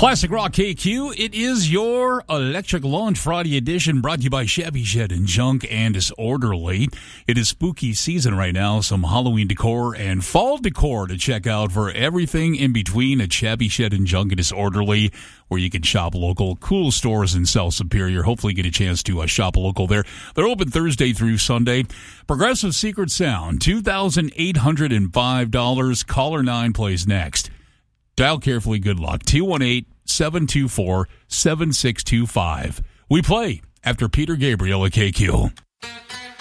Classic Rock KQ, it is your Electric Launch Friday edition, brought to you by Shabby Shed and Junk and Disorderly. It is spooky season right now, some Halloween decor and fall decor to check out for everything in between at Shabby Shed and Junk and Disorderly, where you can shop local. Cool stores in South Superior. Hopefully get a chance to shop local there. They're open Thursday through Sunday. Progressive Secret Sound, $2,805. Caller 9 plays next. Dial carefully. Good luck. 218-724-7625. We play after Peter Gabriel at KQ.